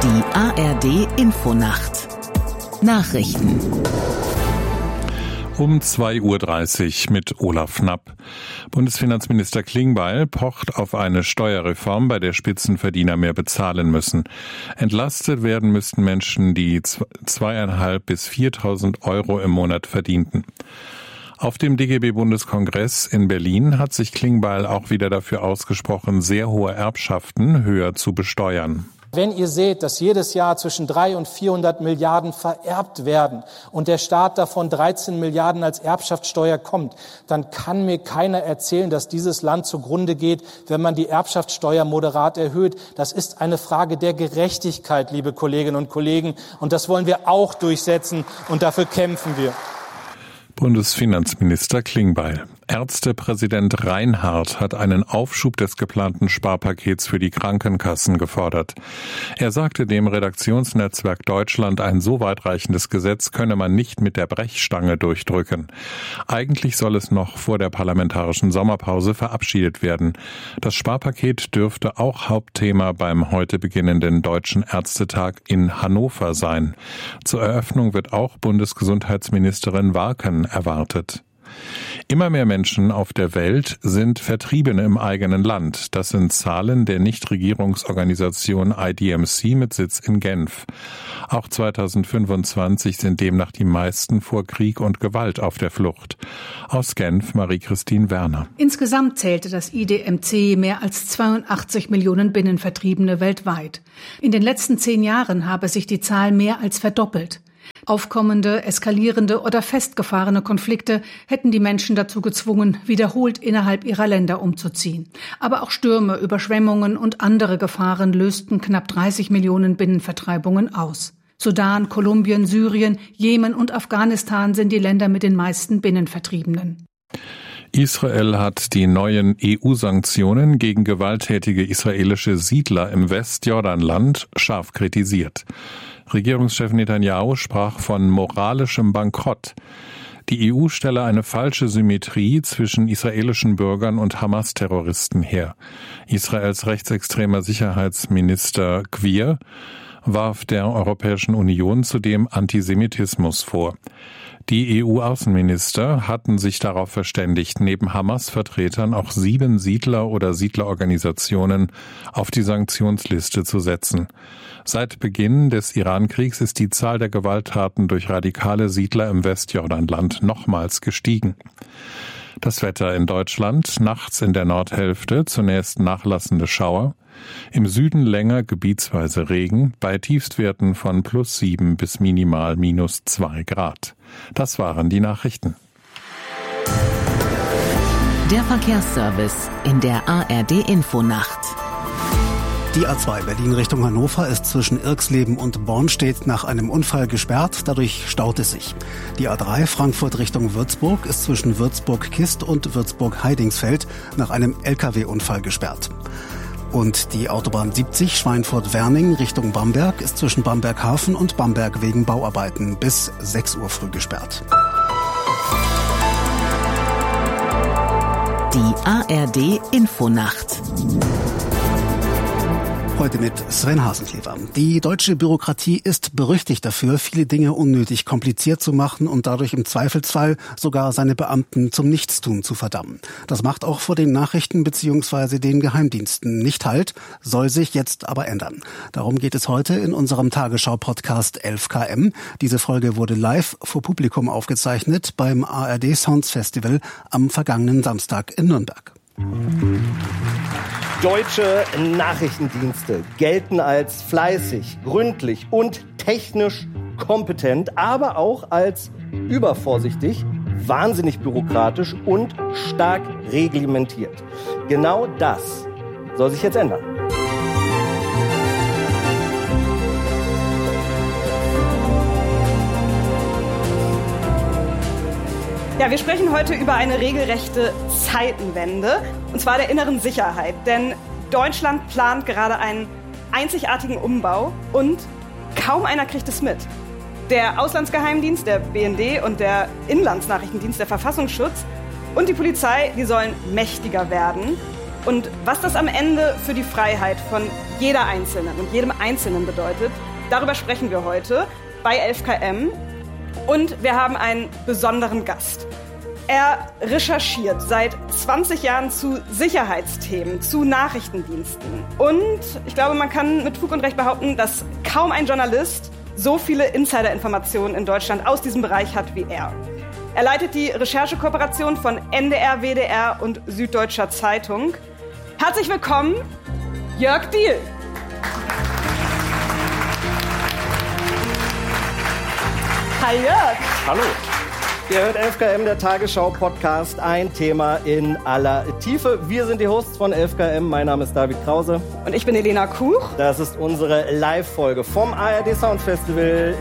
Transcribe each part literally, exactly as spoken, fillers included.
Die A R D-Infonacht. Nachrichten. Um zwei Uhr dreißig mit Olaf Knapp. Bundesfinanzminister Klingbeil pocht auf eine Steuerreform, bei der Spitzenverdiener mehr bezahlen müssen. Entlastet werden müssten Menschen, die zweieinhalb bis viertausend Euro im Monat verdienten. Auf dem D G B-Bundeskongress in Berlin hat sich Klingbeil auch wieder dafür ausgesprochen, sehr hohe Erbschaften höher zu besteuern. Wenn ihr seht, dass jedes Jahr zwischen dreihundert und vierhundert Milliarden vererbt werden und der Staat davon dreizehn Milliarden als Erbschaftssteuer kommt, dann kann mir keiner erzählen, dass dieses Land zugrunde geht, wenn man die Erbschaftssteuer moderat erhöht. Das ist eine Frage der Gerechtigkeit, liebe Kolleginnen und Kollegen. Und das wollen wir auch durchsetzen und dafür kämpfen wir. Bundesfinanzminister Klingbeil. Ärztepräsident Reinhardt hat einen Aufschub des geplanten Sparpakets für die Krankenkassen gefordert. Er sagte dem Redaktionsnetzwerk Deutschland, ein so weitreichendes Gesetz könne man nicht mit der Brechstange durchdrücken. Eigentlich soll es noch vor der parlamentarischen Sommerpause verabschiedet werden. Das Sparpaket dürfte auch Hauptthema beim heute beginnenden Deutschen Ärztetag in Hannover sein. Zur Eröffnung wird auch Bundesgesundheitsministerin Warken erwartet. Immer mehr Menschen auf der Welt sind Vertriebene im eigenen Land. Das sind Zahlen der Nichtregierungsorganisation I D M C mit Sitz in Genf. Auch zweitausendfünfundzwanzig sind demnach die meisten vor Krieg und Gewalt auf der Flucht. Aus Genf Marie-Christine Werner. Insgesamt zählte das I D M C mehr als zweiundachtzig Millionen Binnenvertriebene weltweit. In den letzten zehn Jahren habe sich die Zahl mehr als verdoppelt. Aufkommende, eskalierende oder festgefahrene Konflikte hätten die Menschen dazu gezwungen, wiederholt innerhalb ihrer Länder umzuziehen. Aber auch Stürme, Überschwemmungen und andere Gefahren lösten knapp dreißig Millionen Binnenvertreibungen aus. Sudan, Kolumbien, Syrien, Jemen und Afghanistan sind die Länder mit den meisten Binnenvertriebenen. Israel hat die neuen E U-Sanktionen gegen gewalttätige israelische Siedler im Westjordanland scharf kritisiert. Regierungschef Netanyahu sprach von moralischem Bankrott. Die E U stelle eine falsche Symmetrie zwischen israelischen Bürgern und Hamas-Terroristen her. Israels rechtsextremer Sicherheitsminister Gvir warf der Europäischen Union zudem Antisemitismus vor. Die E U-Außenminister hatten sich darauf verständigt, neben Hamas-Vertretern auch sieben Siedler- oder Siedlerorganisationen auf die Sanktionsliste zu setzen. Seit Beginn des Iran-Kriegs ist die Zahl der Gewalttaten durch radikale Siedler im Westjordanland nochmals gestiegen. Das Wetter in Deutschland, nachts in der Nordhälfte zunächst nachlassende Schauer, im Süden länger gebietsweise Regen, bei Tiefstwerten von plus sieben bis minimal minus zwei Grad. Das waren die Nachrichten. Der Verkehrsservice in der A R D-Infonacht. Die A zwei Berlin Richtung Hannover ist zwischen Irxleben und Bornstedt nach einem Unfall gesperrt, dadurch staut es sich. Die A drei Frankfurt Richtung Würzburg ist zwischen Würzburg-Kist und Würzburg-Heidingsfeld nach einem L K W-Unfall gesperrt. Und die Autobahn siebzig Schweinfurt-Werning Richtung Bamberg ist zwischen Bamberg-Hafen und Bamberg wegen Bauarbeiten bis sechs Uhr früh gesperrt. Die A R D-Infonacht. Heute mit Sven Hasenklever. Die deutsche Bürokratie ist berüchtigt dafür, viele Dinge unnötig kompliziert zu machen und dadurch im Zweifelsfall sogar seine Beamten zum Nichtstun zu verdammen. Das macht auch vor den Nachrichten bzw. den Geheimdiensten nicht Halt, soll sich jetzt aber ändern. Darum geht es heute in unserem Tagesschau-Podcast elf K M. Diese Folge wurde live vor Publikum aufgezeichnet beim A R D Sounds Festival am vergangenen Samstag in Nürnberg. Deutsche Nachrichtendienste gelten als fleißig, gründlich und technisch kompetent, aber auch als übervorsichtig, wahnsinnig bürokratisch und stark reglementiert. Genau das soll sich jetzt ändern. Ja, wir sprechen heute über eine regelrechte Zeitenwende, und zwar der inneren Sicherheit. Denn Deutschland plant gerade einen einzigartigen Umbau und kaum einer kriegt es mit. Der Auslandsgeheimdienst, der B N D und der Inlandsnachrichtendienst, der Verfassungsschutz und die Polizei, die sollen mächtiger werden. Und was das am Ende für die Freiheit von jeder Einzelnen und jedem Einzelnen bedeutet, darüber sprechen wir heute bei elf K M. Und wir haben einen besonderen Gast. Er recherchiert seit zwanzig Jahren zu Sicherheitsthemen, zu Nachrichtendiensten. Und ich glaube, man kann mit Fug und Recht behaupten, dass kaum ein Journalist so viele Insiderinformationen in Deutschland aus diesem Bereich hat wie er. Er leitet die Recherchekooperation von N D R, W D R und Süddeutscher Zeitung. Herzlich willkommen, Jörg Diehl. Hi Jörg. Hallo. Ihr hört elf K M, der Tagesschau-Podcast, ein Thema in aller Tiefe. Wir sind die Hosts von elf K M. Mein Name ist David Krause. Und ich bin Elena Kuch. Das ist unsere Live-Folge vom A R D Sound Festival.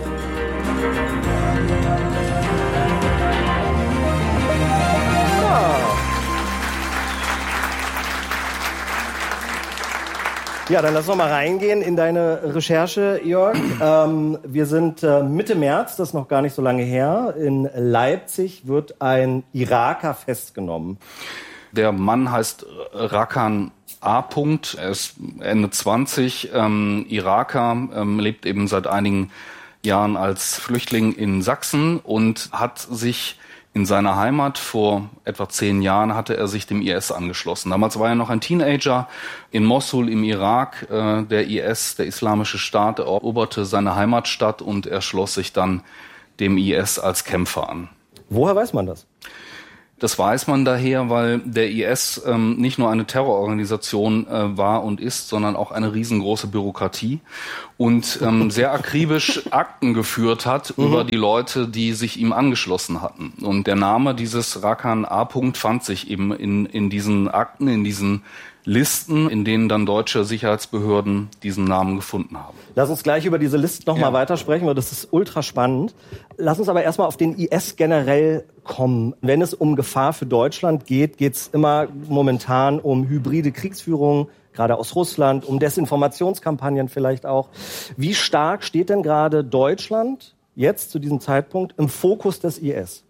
Ja, dann lass noch mal reingehen in deine Recherche, Jörg. Ähm, wir sind äh, Mitte März, das ist noch gar nicht so lange her. In Leipzig wird ein Iraker festgenommen. Der Mann heißt Rakan A. Er ist Ende zwanzig, ähm, Iraker, ähm, lebt eben seit einigen Jahren als Flüchtling in Sachsen und hat sich in seiner Heimat vor etwa zehn Jahren hatte er sich dem I S angeschlossen. Damals war er noch ein Teenager in Mosul im Irak. Äh, der I S, der Islamische Staat, eroberte seine Heimatstadt und er schloss sich dann dem I S als Kämpfer an. Woher weiß man das? Das weiß man daher, weil der I S ähm, nicht nur eine Terrororganisation äh, war und ist, sondern auch eine riesengroße Bürokratie und ähm, sehr akribisch Akten geführt hat mhm. über die Leute, die sich ihm angeschlossen hatten. Und der Name dieses Rakan A. fand sich eben in, in diesen Akten, in diesen Listen, in denen dann deutsche Sicherheitsbehörden diesen Namen gefunden haben. Lass uns gleich über diese Listen noch ja. mal weitersprechen, weil das ist ultra spannend. Lass uns aber erstmal auf den I S generell kommen. Wenn es um Gefahr für Deutschland geht, geht es immer momentan um hybride Kriegsführung, gerade aus Russland, um Desinformationskampagnen vielleicht auch. Wie stark steht denn gerade Deutschland jetzt zu diesem Zeitpunkt im Fokus des I S?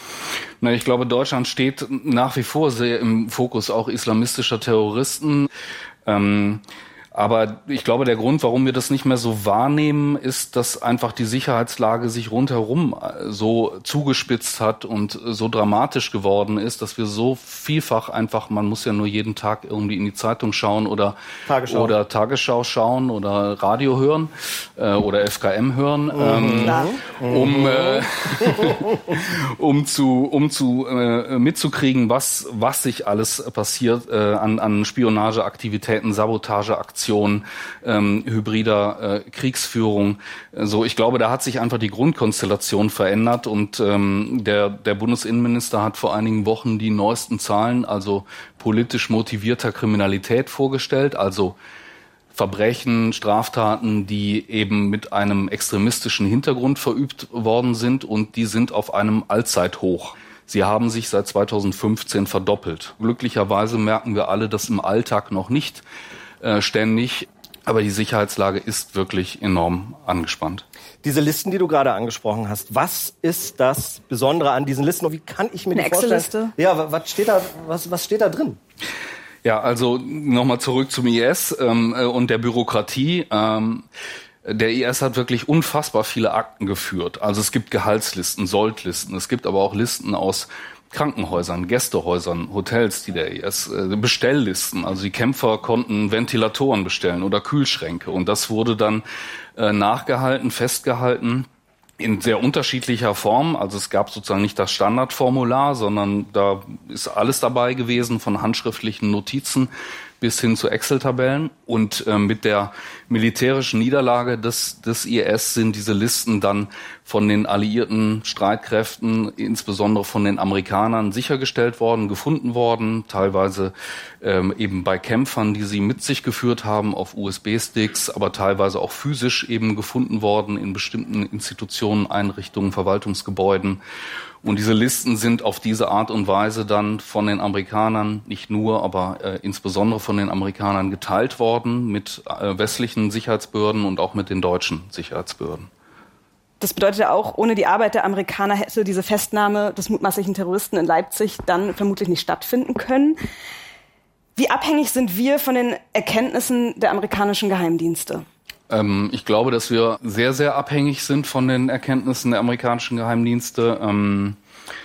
Na, ich glaube, Deutschland steht nach wie vor sehr im Fokus auch islamistischer Terroristen. Ähm, aber ich glaube, der Grund, warum wir das nicht mehr so wahrnehmen, ist, dass einfach die Sicherheitslage sich rundherum so zugespitzt hat und so dramatisch geworden ist, dass wir so vielfach einfach, man muss ja nur jeden Tag irgendwie in die Zeitung schauen oder Tagesschau, oder Tagesschau schauen oder Radio hören äh, oder F K M hören, ähm, mhm. um äh, um zu um zu äh, mitzukriegen, was was sich alles passiert äh, an an Spionageaktivitäten, Sabotageaktionen, Ähm, hybrider äh, Kriegsführung. So, ich glaube, da hat sich einfach die Grundkonstellation verändert und ähm, der der Bundesinnenminister hat vor einigen Wochen die neuesten Zahlen, also politisch motivierter Kriminalität vorgestellt, also Verbrechen, Straftaten, die eben mit einem extremistischen Hintergrund verübt worden sind und die sind auf einem Allzeithoch. Sie haben sich seit zweitausendfünfzehn verdoppelt. Glücklicherweise merken wir alle das im Alltag noch nicht Äh, ständig, aber die Sicherheitslage ist wirklich enorm angespannt. Diese Listen, die du gerade angesprochen hast, was ist das Besondere an diesen Listen und wie kann ich mir Eine die vorstellen? Excel-Liste? Ja, was steht da, was, was steht da drin? Ja, also nochmal zurück zum I S ähm, und der Bürokratie. Ähm, Der I S hat wirklich unfassbar viele Akten geführt. Also es gibt Gehaltslisten, Soldlisten, es gibt aber auch Listen aus Krankenhäusern, Gästehäusern, Hotels, die der I S, äh, Bestelllisten. Also die Kämpfer konnten Ventilatoren bestellen oder Kühlschränke. Und das wurde dann äh, nachgehalten, festgehalten in sehr unterschiedlicher Form. Also es gab sozusagen nicht das Standardformular, sondern da ist alles dabei gewesen, von handschriftlichen Notizen bis hin zu Excel-Tabellen. Und äh, mit der militärischen Niederlage des, des I S sind diese Listen dann von den alliierten Streitkräften, insbesondere von den Amerikanern, sichergestellt worden, gefunden worden, teilweise ähm, eben bei Kämpfern, die sie mit sich geführt haben, auf U S B-Sticks, aber teilweise auch physisch eben gefunden worden in bestimmten Institutionen, Einrichtungen, Verwaltungsgebäuden. Und diese Listen sind auf diese Art und Weise dann von den Amerikanern, nicht nur, aber äh, insbesondere von den Amerikanern geteilt worden mit äh, westlichen Sicherheitsbehörden und auch mit den deutschen Sicherheitsbehörden. Das bedeutet ja auch, ohne die Arbeit der Amerikaner hätte diese Festnahme des mutmaßlichen Terroristen in Leipzig dann vermutlich nicht stattfinden können. Wie abhängig sind wir von den Erkenntnissen der amerikanischen Geheimdienste? Ähm, ich glaube, dass wir sehr, sehr abhängig sind von den Erkenntnissen der amerikanischen Geheimdienste. Ähm,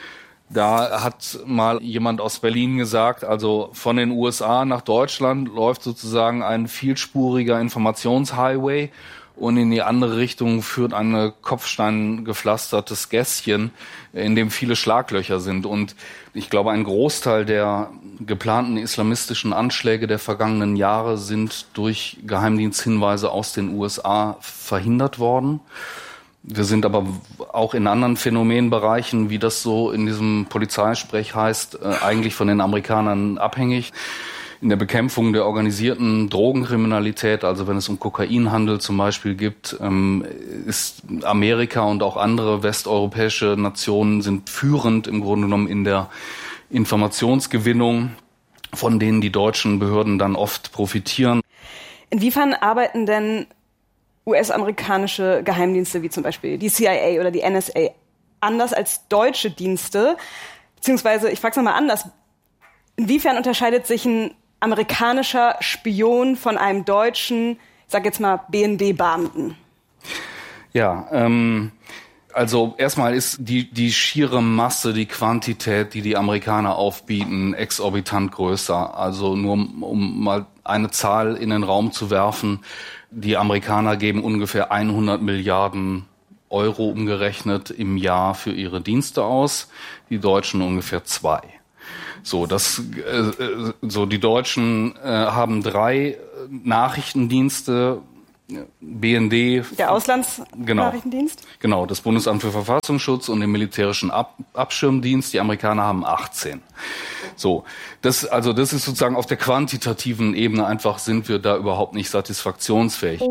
da hat mal jemand aus Berlin gesagt, also von den U S A nach Deutschland läuft sozusagen ein vielspuriger Informationshighway und in die andere Richtung führt ein kopfsteingepflastertes Gässchen, in dem viele Schlaglöcher sind. Und ich glaube, ein Großteil der geplanten islamistischen Anschläge der vergangenen Jahre sind durch Geheimdiensthinweise aus den U S A verhindert worden. Wir sind aber auch in anderen Phänomenbereichen, wie das so in diesem Polizeisprech heißt, eigentlich von den Amerikanern abhängig. In der Bekämpfung der organisierten Drogenkriminalität, also wenn es um Kokainhandel zum Beispiel gibt, ist Amerika und auch andere westeuropäische Nationen sind führend im Grunde genommen in der Informationsgewinnung, von denen die deutschen Behörden dann oft profitieren. Inwiefern arbeiten denn U S-amerikanische Geheimdienste wie zum Beispiel die C I A oder die N S A anders als deutsche Dienste? Beziehungsweise, ich frage es nochmal anders, inwiefern unterscheidet sich ein amerikanischer Spion von einem deutschen, ich sag jetzt mal, B N D-Beamten? Ja, ähm, also erstmal ist die, die schiere Masse, die Quantität, die die Amerikaner aufbieten, exorbitant größer. Also nur um mal eine Zahl in den Raum zu werfen, die Amerikaner geben ungefähr hundert Milliarden Euro umgerechnet im Jahr für ihre Dienste aus, die Deutschen ungefähr zwei. So, das, äh, so die Deutschen äh, haben drei Nachrichtendienste, B N D. Der Auslandsnachrichtendienst? Genau, genau, das Bundesamt für Verfassungsschutz und den militärischen Ab- Abschirmdienst. Die Amerikaner haben achtzehn. So, das, also das ist sozusagen auf der quantitativen Ebene einfach, sind wir da überhaupt nicht satisfaktionsfähig.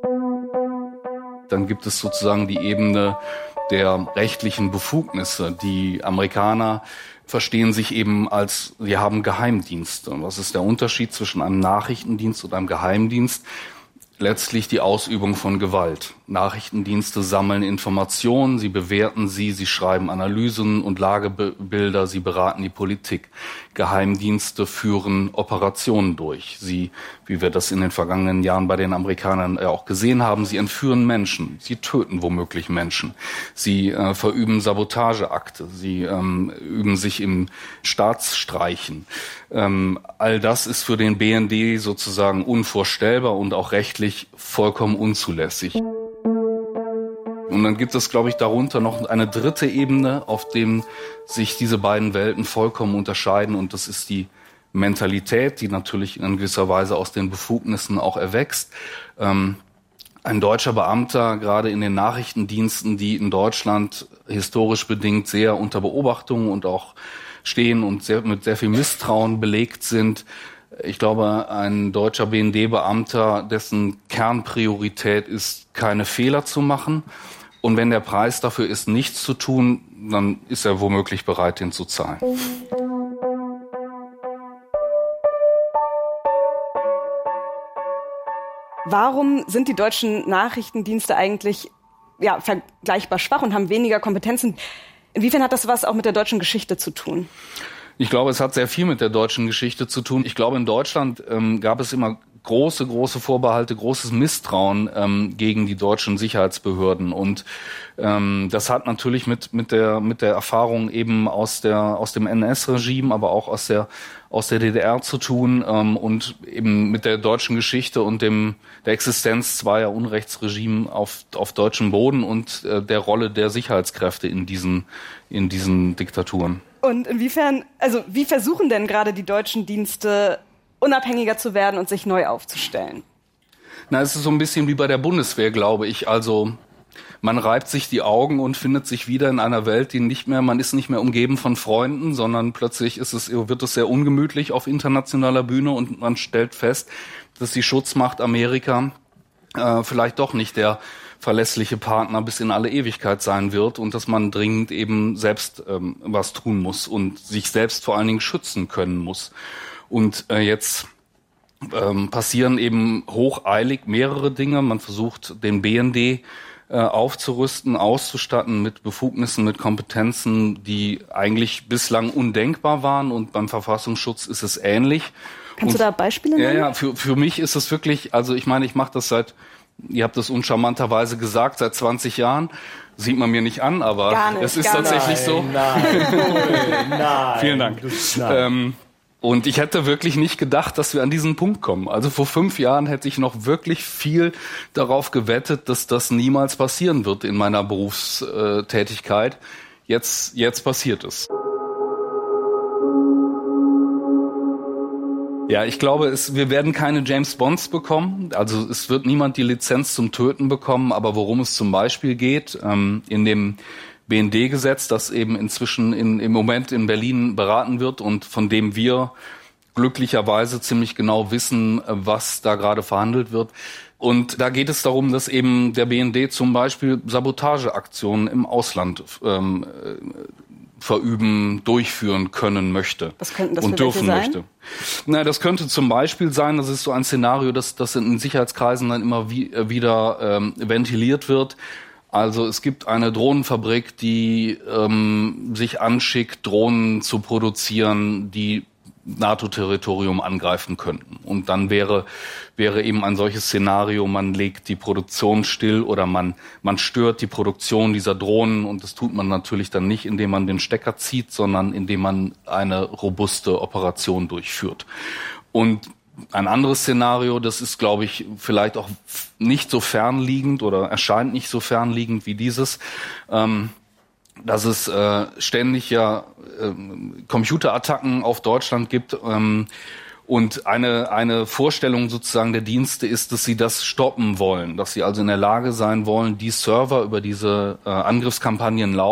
Dann gibt es sozusagen die Ebene der rechtlichen Befugnisse. Die Amerikaner verstehen sich eben als, wir haben Geheimdienste. Und was ist der Unterschied zwischen einem Nachrichtendienst und einem Geheimdienst? Letztlich die Ausübung von Gewalt. Nachrichtendienste sammeln Informationen, sie bewerten sie, sie schreiben Analysen und Lagebilder, sie beraten die Politik. Geheimdienste führen Operationen durch. Sie, wie wir das in den vergangenen Jahren bei den Amerikanern ja auch gesehen haben, sie entführen Menschen, sie töten womöglich Menschen, sie äh, verüben Sabotageakte, sie ähm, üben sich im Staatsstreichen. Ähm, all das ist für den B N D sozusagen unvorstellbar und auch rechtlich vollkommen unzulässig. Und dann gibt es, glaube ich, darunter noch eine dritte Ebene, auf dem sich diese beiden Welten vollkommen unterscheiden. Und das ist die Mentalität, die natürlich in gewisser Weise aus den Befugnissen auch erwächst. Ähm, ein deutscher Beamter, gerade in den Nachrichtendiensten, die in Deutschland historisch bedingt sehr unter Beobachtung und auch stehen und sehr, mit sehr viel Misstrauen belegt sind. Ich glaube, ein deutscher B N D-Beamter, dessen Kernpriorität ist, keine Fehler zu machen. Und wenn der Preis dafür ist, nichts zu tun, dann ist er womöglich bereit, den zu zahlen. Warum sind die deutschen Nachrichtendienste eigentlich ja, vergleichbar schwach und haben weniger Kompetenzen? Inwiefern hat das was auch mit der deutschen Geschichte zu tun? Ich glaube, es hat sehr viel mit der deutschen Geschichte zu tun. Ich glaube, in Deutschland ähm, gab es immer große, große Vorbehalte, großes Misstrauen ähm, gegen die deutschen Sicherheitsbehörden. Und ähm, das hat natürlich mit mit der mit der Erfahrung eben aus der aus dem N S-Regime, aber auch aus der aus der D D R zu tun ähm, und eben mit der deutschen Geschichte und dem der Existenz zweier Unrechtsregime auf auf deutschem Boden und äh, der Rolle der Sicherheitskräfte in diesen in diesen Diktaturen. Und inwiefern, also wie versuchen denn gerade die deutschen Dienste unabhängiger zu werden und sich neu aufzustellen? Na, es ist so ein bisschen wie bei der Bundeswehr, glaube ich. Also man reibt sich die Augen und findet sich wieder in einer Welt, die nicht mehr, man ist nicht mehr umgeben von Freunden, sondern plötzlich ist es, wird es sehr ungemütlich auf internationaler Bühne und man stellt fest, dass die Schutzmacht Amerika äh, vielleicht doch nicht der verlässliche Partner bis in alle Ewigkeit sein wird und dass man dringend eben selbst ähm, was tun muss und sich selbst vor allen Dingen schützen können muss. Und äh, jetzt ähm, passieren eben hocheilig mehrere Dinge. Man versucht, den B N D äh, aufzurüsten, auszustatten mit Befugnissen, mit Kompetenzen, die eigentlich bislang undenkbar waren. Und beim Verfassungsschutz ist es ähnlich. Kannst und, du da Beispiele nennen? Ja, ja, für, für mich ist es wirklich, also ich meine, ich mache das seit, ihr habt das uncharmanterweise gesagt, seit zwanzig Jahren. Sieht man mir nicht an, aber gar nicht, es ist gar tatsächlich nein, so. Nein, nein. Vielen Dank. Ähm, und ich hätte wirklich nicht gedacht, dass wir an diesen Punkt kommen. Also vor fünf Jahren hätte ich noch wirklich viel darauf gewettet, dass das niemals passieren wird in meiner Berufstätigkeit. Jetzt, jetzt passiert es. Ja, ich glaube, es, wir werden keine James Bonds bekommen. Also es wird niemand die Lizenz zum Töten bekommen. Aber worum es zum Beispiel geht, ähm, in dem B N D-Gesetz, das eben inzwischen in, im Moment in Berlin beraten wird und von dem wir glücklicherweise ziemlich genau wissen, was da gerade verhandelt wird. Und da geht es darum, dass eben der B N D zum Beispiel Sabotageaktionen im Ausland ähm, verüben, durchführen können möchte. Was könnten das und für dürfen welche möchte. Na, das könnte zum Beispiel sein, das ist so ein Szenario, das, das in Sicherheitskreisen dann immer wie, wieder ähm, ventiliert wird. Also es gibt eine Drohnenfabrik, die ähm, sich anschickt, Drohnen zu produzieren, die NATO-Territorium angreifen könnten. Und dann wäre wäre eben ein solches Szenario, man legt die Produktion still oder man man stört die Produktion dieser Drohnen. Und das tut man natürlich dann nicht, indem man den Stecker zieht, sondern indem man eine robuste Operation durchführt. Und ein anderes Szenario, das ist, glaube ich, vielleicht auch nicht so fernliegend oder erscheint nicht so fernliegend wie dieses, ähm, dass es äh, ständig ja äh, Computerattacken auf Deutschland gibt ähm, und eine eine Vorstellung sozusagen der Dienste ist, dass sie das stoppen wollen, dass sie also in der Lage sein wollen, die Server über diese äh, Angriffskampagnen laufen